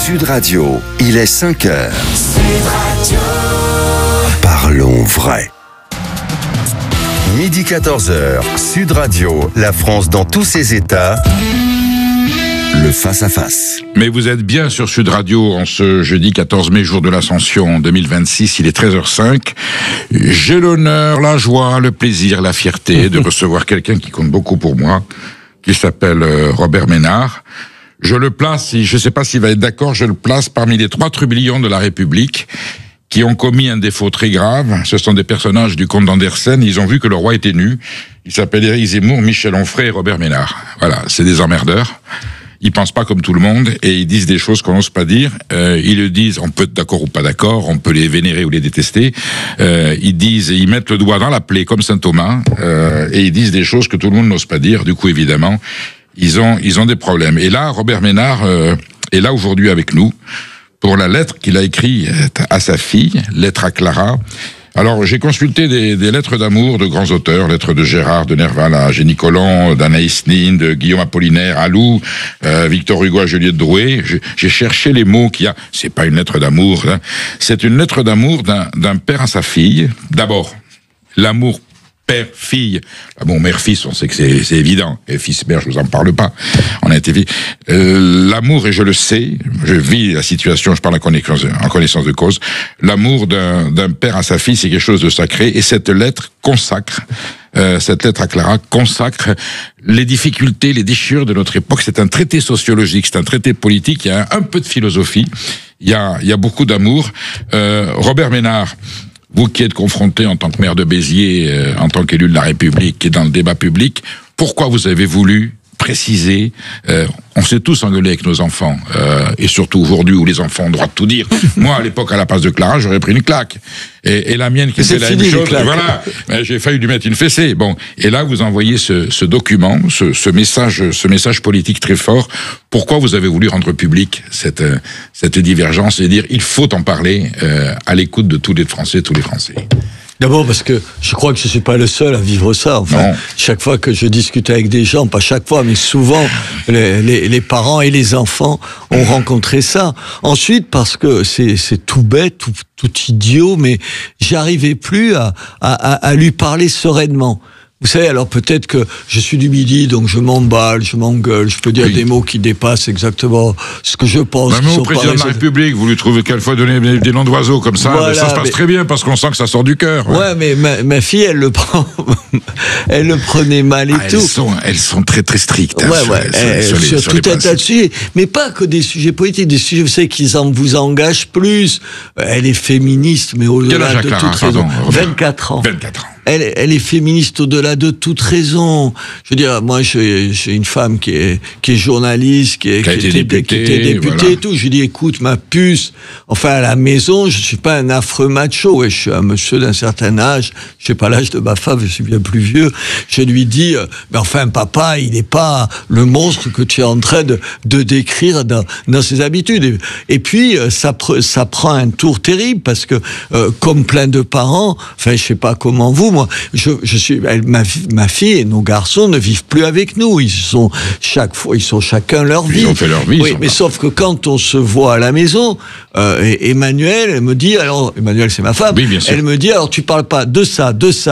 Sud Radio, il est 5h. Parlons vrai. Midi 14h, Sud Radio, la France dans tous ses états. Le face-à-face. Mais vous êtes bien sur Sud Radio en ce jeudi 14 mai, jour de l'Ascension 2026, il est 13h05. J'ai l'honneur, la joie, le plaisir, la fierté de recevoir quelqu'un qui compte beaucoup pour moi, qui s'appelle Robert Ménard. Je le place, je ne sais pas s'il va être d'accord, je le place parmi les 3 trublions de la République qui ont commis un défaut très grave. Ce sont des personnages du comte d'Andersen, ils ont vu que le roi était nu. Ils s'appellent Éric Zemmour, Michel Onfray et Robert Ménard. Voilà, c'est des emmerdeurs. Ils pensent pas comme tout le monde et ils disent des choses qu'on n'ose pas dire. Ils le disent, on peut être d'accord ou pas d'accord, on peut les vénérer ou les détester. Ils mettent le doigt dans la plaie comme saint Thomas et ils disent des choses que tout le monde n'ose pas dire. Du coup, évidemment, ils ont des problèmes. Et là, Robert Ménard est là aujourd'hui avec nous pour la lettre qu'il a écrite à sa fille, lettre à Clara. Alors, j'ai consulté des lettres d'amour de grands auteurs, lettres de Gérard, de Nerval à Jenny Colomb, d'Anaïs Nin, de Guillaume Apollinaire à Lou, Victor Hugo à Juliette Drouet. J'ai cherché les mots qu'il y a. C'est pas une lettre d'amour, hein. C'est une lettre d'amour d'un père à sa fille. D'abord, l'amour père-fille. Ah bon, mère-fils, on sait que c'est évident. Et fils-mère, je vous en parle pas. On a été l'amour, et je le sais, je vis la situation, je parle en connaissance de cause. L'amour d'un père à sa fille, c'est quelque chose de sacré. Et cette lettre consacre, cette lettre à Clara consacre les difficultés, les déchirures de notre époque. C'est un traité sociologique, c'est un traité politique. Il y a un peu de philosophie. Il y a beaucoup d'amour. Robert Ménard, vous qui êtes confronté en tant que maire de Béziers, en tant qu'élu de la République et dans le débat public, pourquoi vous avez voulu préciser, on s'est tous engueulés avec nos enfants, et surtout aujourd'hui où les enfants ont le droit de tout dire. Moi, à l'époque, à la place de Clara, j'aurais pris une claque. Et la mienne qui était la même chose, voilà, j'ai failli lui mettre une fessée. Bon, et là, vous envoyez ce document, ce message politique très fort. Pourquoi vous avez voulu rendre public cette divergence et dire il faut en parler à l'écoute de tous les Français, tous les Français? D'abord parce que je crois que je suis pas le seul à vivre ça. Enfin, chaque fois que je discute avec des gens, pas chaque fois, mais souvent, les parents et les enfants ont rencontré ça. Ensuite, parce que c'est tout bête, tout idiot, mais j'arrivais plus à lui parler sereinement. Vous savez, alors peut-être que je suis du Midi, donc je m'emballe, je m'engueule, je peux dire des mots qui dépassent exactement ce que je pense. Même au président de la République, vous lui trouvez quelquefois donner des noms d'oiseaux comme ça, voilà, ça se passe très bien parce qu'on sent que ça sort du cœur. Ouais, mais ma fille, elle le prenait mal et tout. Elles sont très très strictes. Sur tout un tas de sujets, mais pas que des sujets politiques, des sujets, vous savez, qui vous engagent plus. Elle est féministe, mais au-delà de toute raison. 24 ans. 24 ans. Elle est féministe au-delà de toute raison. Je veux dire, moi, j'ai une femme qui est journaliste, qui était députée voilà. Et tout. Je lui dis, écoute, ma puce, enfin, à la maison, je suis pas un affreux macho. Ouais, je suis un monsieur d'un certain âge. Je sais pas l'âge de ma femme, je suis bien plus vieux. Je lui dis, mais enfin, papa, il n'est pas le monstre que tu es en train de décrire dans ses habitudes. Et puis, ça prend un tour terrible parce que, comme plein de parents, enfin, je sais pas comment vous, moi, ma fille et nos garçons ne vivent plus avec nous. Ils sont chacun leur vie. Ils ont fait leur vie. Oui, mais sauf que quand on se voit à la maison, Emmanuel, elle me dit, alors, Emmanuel, c'est ma femme. Oui, bien sûr. Elle me dit, alors, tu parles pas de ça.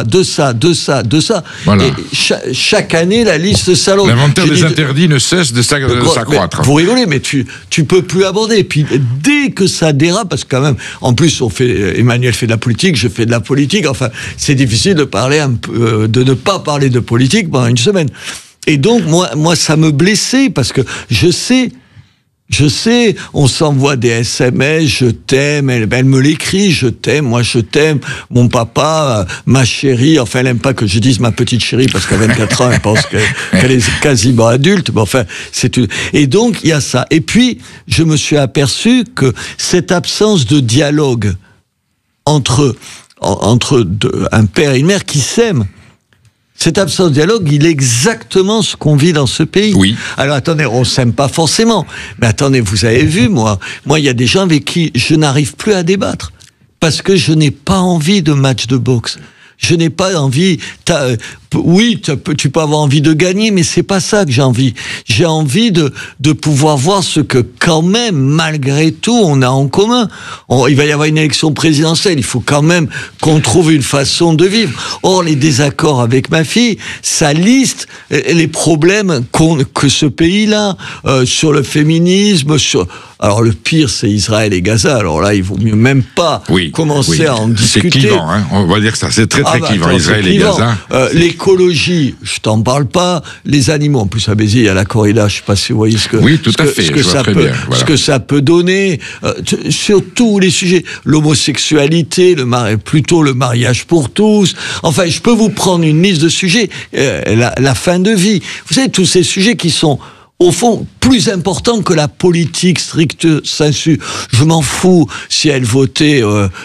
Voilà. Et chaque année, la liste s'allonge. L'inventaire des interdits ne cesse de s'accroître. Vous rigolez, mais tu peux plus aborder. Et puis, dès que ça dérape, parce que quand même, en plus, Emmanuel fait de la politique, je fais de la politique, enfin, c'est difficile de parler de ne pas parler de politique pendant une semaine. Et donc, moi, ça me blessait, parce que je sais, on s'envoie des SMS, je t'aime, elle me l'écrit, je t'aime, moi je t'aime, mon papa, ma chérie, enfin elle aime pas que je dise ma petite chérie parce qu'à 24 ans elle pense qu'elle est quasiment adulte, mais enfin c'est tout. Et donc il y a ça. Et puis je me suis aperçu que cette absence de dialogue entre un père et une mère qui s'aiment, cette absence de dialogue, il est exactement ce qu'on vit dans ce pays. Oui. Alors attendez, on s'aime pas forcément. Mais attendez, vous avez vu, moi, il y a des gens avec qui je n'arrive plus à débattre. Parce que je n'ai pas envie de match de boxe. Je n'ai pas envie... oui, tu peux avoir envie de gagner, mais c'est pas ça que j'ai envie. J'ai envie de pouvoir voir ce que, quand même, malgré tout, on a en commun. Il va y avoir une élection présidentielle, il faut quand même qu'on trouve une façon de vivre. Or, les désaccords avec ma fille, ça liste les problèmes que ce pays-là, sur le féminisme, alors le pire, c'est Israël et Gaza. Alors là, il vaut mieux même pas commencer à en discuter. C'est clivant, hein. On va dire ça. C'est très clivant, attends, Israël et Gaza. L'écologie, je t'en parle pas. Les animaux, en plus à Béziers, il y a la corrida. Je sais pas si vous voyez ce que ça peut donner. Sur tous les sujets, l'homosexualité, plutôt le mariage pour tous. Enfin, je peux vous prendre une liste de sujets. La fin de vie. Vous savez, tous ces sujets qui sont, au fond, plus important que la politique stricte sensu. Je m'en fous si elle votait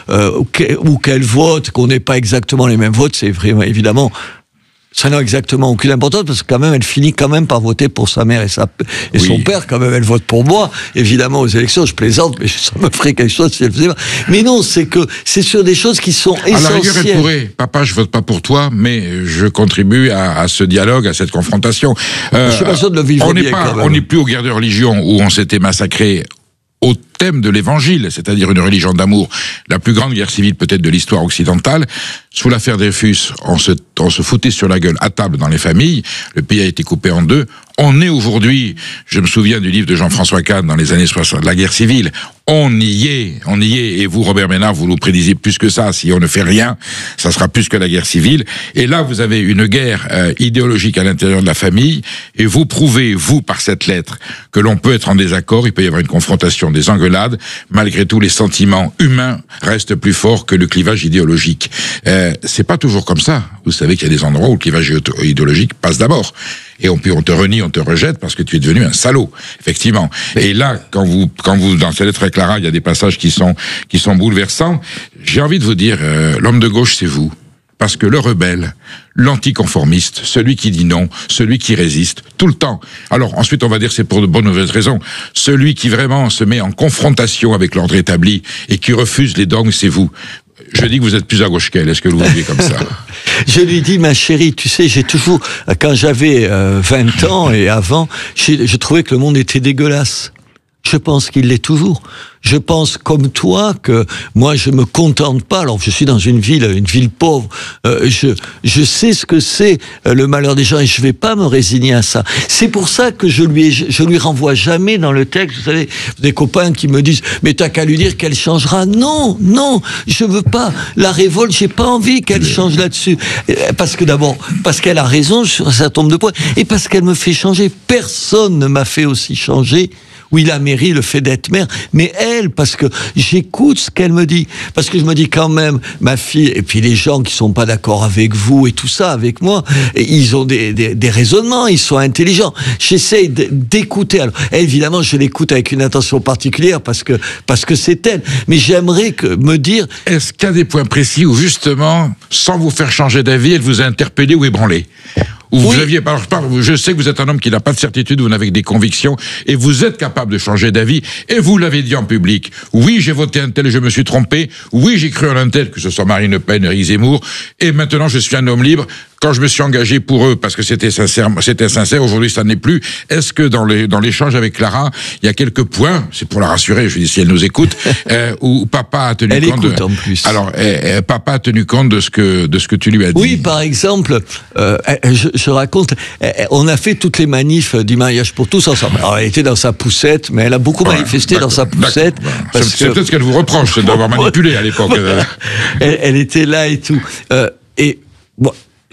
ou qu'elle vote, qu'on n'ait pas exactement les mêmes votes, c'est vraiment évidemment. Ça n'a exactement aucune importance parce que quand même elle finit quand même par voter pour sa mère et son père, quand même elle vote pour moi, évidemment aux élections, je plaisante, mais ça me ferait quelque chose si elle faisait pas. Mais non, c'est sur des choses qui sont essentielles. À la rigueur, elle pourrait, papa, je vote pas pour toi, mais je contribue à ce dialogue, à cette confrontation. Je suis pas sûr de le vivre bien quand même. On n'est plus aux guerres de religion où on s'était massacré au thème de l'évangile, c'est-à-dire une religion d'amour, la plus grande guerre civile peut-être de l'histoire occidentale. Sous l'affaire Dreyfus, on se foutait sur la gueule à table dans les familles, le pays a été coupé en deux. On est aujourd'hui, je me souviens du livre de Jean-François Kahn dans les années 60, la guerre civile. On y est, et vous, Robert Ménard, vous nous prédisez plus que ça. Si on ne fait rien, ça sera plus que la guerre civile. Et là, vous avez une guerre idéologique à l'intérieur de la famille, et vous prouvez, vous, par cette lettre, que l'on peut être en désaccord, il peut y avoir une confrontation, des engueulades. Malgré tout, les sentiments humains restent plus forts que le clivage idéologique. C'est pas toujours comme ça. Vous savez qu'il y a des endroits où le clivage idéologique passe d'abord. Et on te renie, on te rejette parce que tu es devenu un salaud, effectivement. Et là, quand vous, dans cette lettre avec Clara, il y a des passages qui sont bouleversants. J'ai envie de vous dire, l'homme de gauche, c'est vous. Parce que le rebelle, l'anticonformiste, celui qui dit non, celui qui résiste, tout le temps. Alors, ensuite, on va dire c'est pour de bonnes ou mauvaises raisons. Celui qui vraiment se met en confrontation avec l'ordre établi et qui refuse les dogmes, c'est vous. Je dis que vous êtes plus à gauche qu'elle. Est-ce que vous voyez comme ça? Je lui dis, ma chérie, tu sais, j'ai toujours, quand j'avais 20 ans et avant, je trouvais que le monde était dégueulasse. Je pense qu'il l'est toujours. Je pense comme toi que moi je me contente pas. Alors je suis dans une ville pauvre. Je sais ce que c'est le malheur des gens et je vais pas me résigner à ça. C'est pour ça que je lui renvoie jamais dans le texte. Vous savez, des copains qui me disent mais t'as qu'à lui dire qu'elle changera. Non, je veux pas. La révolte, j'ai pas envie qu'elle change là-dessus. Parce que d'abord, parce qu'elle a raison sur un certain nombre de points et parce qu'elle me fait changer. Personne ne m'a fait aussi changer. Oui, la mairie, le fait d'être maire, mais elle, parce que j'écoute ce qu'elle me dit, parce que je me dis quand même, ma fille, et puis les gens qui sont pas d'accord avec vous et tout ça, avec moi, ils ont des raisonnements, ils sont intelligents. J'essaie d'écouter. Alors, évidemment, je l'écoute avec une attention particulière parce que c'est elle. Mais j'aimerais me dire. Est-ce qu'il y a des points précis où justement, sans vous faire changer d'avis, elle vous a interpellé ou ébranlé? Où vous aviez, je sais que vous êtes un homme qui n'a pas de certitude, vous n'avez que des convictions, et vous êtes capable de changer d'avis, et vous l'avez dit en public. Oui, j'ai voté un tel et je me suis trompé. Oui, j'ai cru en un tel, que ce soit Marine Le Pen, Éric Zemmour, et maintenant je suis un homme libre. Quand je me suis engagé pour eux, parce que c'était sincère, aujourd'hui ça n'est plus. Est-ce que dans l'échange avec Clara, il y a quelques points, c'est pour la rassurer, je dis si elle nous écoute, où papa a tenu compte écoute en plus. Alors, papa a tenu compte de ce que tu lui as dit. Oui, par exemple, je raconte, on a fait toutes les manifs du mariage pour tous ensemble. Alors, elle était dans sa poussette, mais elle a beaucoup manifesté dans sa poussette. C'est peut-être ce qu'elle vous reproche, c'est d'avoir manipulé à l'époque. Elle était là et tout. Et bon,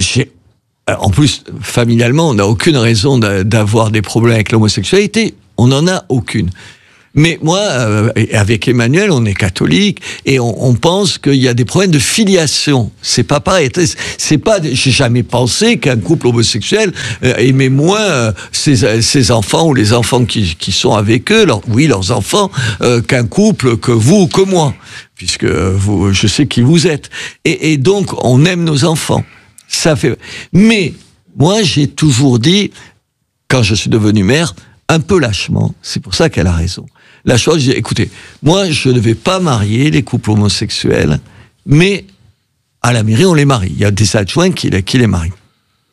en plus, familialement, on n'a aucune raison d'avoir des problèmes avec l'homosexualité. On n'en a aucune. Mais moi, avec Emmanuel, on est catholique et on pense qu'il y a des problèmes de filiation. C'est pas pareil. C'est pas. J'ai jamais pensé qu'un couple homosexuel aimait moins ses enfants ou les enfants qui sont avec eux, leurs enfants, qu'un couple que vous ou que moi, puisque je sais qui vous êtes. Et donc, on aime nos enfants. Ça fait. Mais moi, j'ai toujours dit, quand je suis devenu maire, un peu lâchement. C'est pour ça qu'elle a raison. Lâchement, je dis, écoutez, moi, je ne vais pas marier les couples homosexuels, mais à la mairie, on les marie. Il y a des adjoints qui les marient.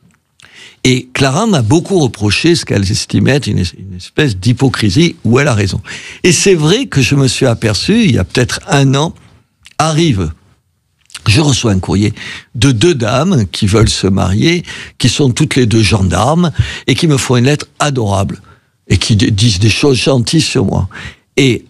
Et Clara m'a beaucoup reproché ce qu'elle estimait être une espèce d'hypocrisie où elle a raison. Et c'est vrai que je me suis aperçu, il y a peut-être 1 an, je reçois un courrier de 2 dames qui veulent se marier, qui sont toutes les 2 gendarmes, et qui me font une lettre adorable, et qui disent des choses gentilles sur moi. Et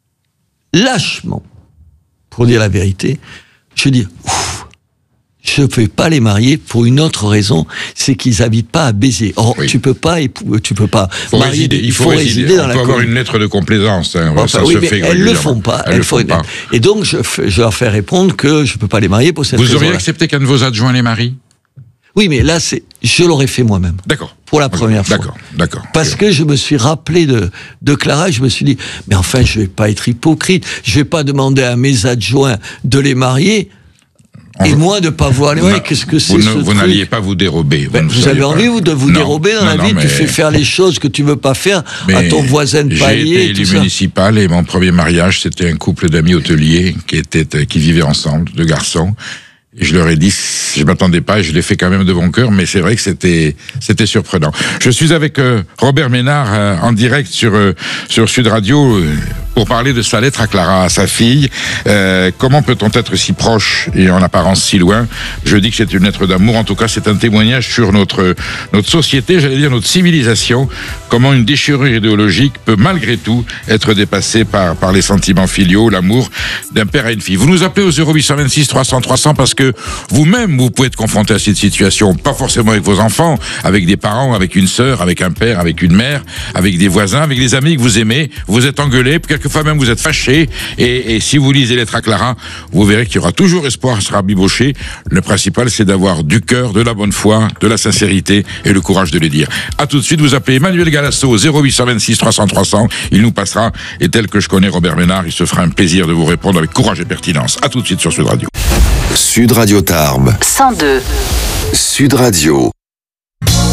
lâchement, pour dire la vérité, je dis, je ne peux pas les marier pour une autre raison, c'est qu'ils habitent pas à Béziers. Or, tu peux pas marier. Il faut résider dans la commune. Il faut avoir une lettre de complaisance. Ça se fait elles le font pas. Et donc, je leur fais répondre que je peux pas les marier pour cette raison. Vous auriez accepté qu'un de vos adjoints les marie? Oui, mais là, je l'aurais fait moi-même. D'accord. Pour la première fois. D'accord. Parce que je me suis rappelé de Clara et je me suis dit, mais enfin, je vais pas être hypocrite. Je vais pas demander à mes adjoints de les marier. Et moi de pas voir les marier. Qu'est-ce que c'est ce truc ? Vous n'alliez pas vous dérober. Vous avez envie de vous dérober dans la vie. Tu fais faire les choses que tu veux pas faire à ton voisin de palier. J'ai été élu municipal et mon premier mariage, c'était un couple d'amis hôteliers qui vivaient ensemble, 2 garçons. Et je leur ai dit, je m'attendais pas, et je l'ai fait quand même de bon cœur, mais c'est vrai que c'était surprenant. Je suis avec Robert Ménard en direct sur Sud Radio pour parler de sa lettre à Clara, à sa fille. Comment peut-on être si proche et en apparence si loin ? Je dis que c'est une lettre d'amour. En tout cas, c'est un témoignage sur notre société, j'allais dire notre civilisation. Comment une déchirure idéologique peut malgré tout être dépassée par les sentiments filiaux, l'amour d'un père à une fille. Vous nous appelez au 0826 300 300 parce que vous-même, vous pouvez être confronté à cette situation, pas forcément avec vos enfants, avec des parents, avec une sœur, avec un père, avec une mère, avec des voisins, avec des amis que vous aimez, vous êtes engueulés, quelquefois même vous êtes fâchés, et si vous lisez Lettre à Clara, vous verrez qu'il y aura toujours espoir, sera biboché. Le principal, c'est d'avoir du cœur, de la bonne foi, de la sincérité et le courage de les dire. À tout de suite, vous appelez Emmanuel Galasso au 0826 300 300, il nous passera, et tel que je connais Robert Ménard, il se fera un plaisir de vous répondre avec courage et pertinence. À tout de suite sur Sud Radio. Sud Radio Tarbes 102. Sud Radio.